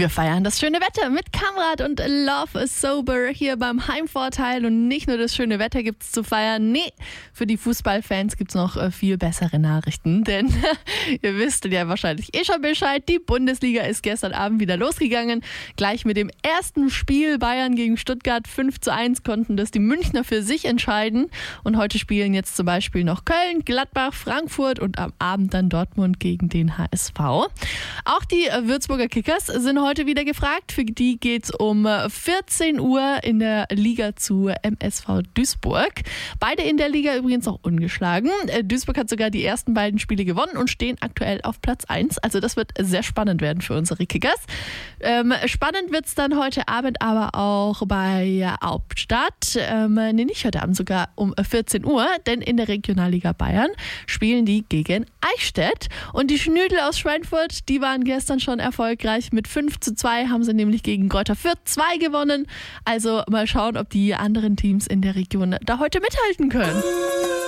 Wir feiern das schöne Wetter mit Kamrat und Love is Sober hier beim Heimvorteil. Und nicht nur das schöne Wetter gibt es zu feiern, nee, für die Fußballfans gibt es noch viel bessere Nachrichten. Denn ihr wisst ja wahrscheinlich schon Bescheid, die Bundesliga ist gestern Abend wieder losgegangen. Gleich mit dem ersten Spiel Bayern gegen Stuttgart 5:1 konnten das die Münchner für sich entscheiden. Und heute spielen jetzt zum Beispiel noch Köln, Gladbach, Frankfurt und am Abend dann Dortmund gegen den HSV. Auch die Würzburger Kickers sind heute wieder gefragt. Für die geht es um 14 Uhr in der Liga zu MSV Duisburg. Beide in der Liga übrigens auch ungeschlagen. Duisburg hat sogar die ersten beiden Spiele gewonnen und stehen aktuell auf Platz 1. Also das wird sehr spannend werden für unsere Kickers. Spannend wird es dann heute Abend aber auch bei Hauptstadt. Nicht heute Abend, sogar um 14 Uhr, denn in der Regionalliga Bayern spielen die gegen Eichstätt. Und die Schnüdel aus Schweinfurt, die waren gestern schon erfolgreich. Mit 5:2 haben sie nämlich gegen Greuther Fürth 2 gewonnen. Also mal schauen, ob die anderen Teams in der Region da heute mithalten können.